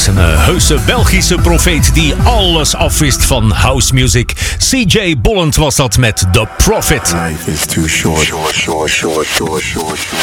Een heuse Belgische profeet die alles afwist van house music. CJ Bolland was dat met The Prophet. Life is too short.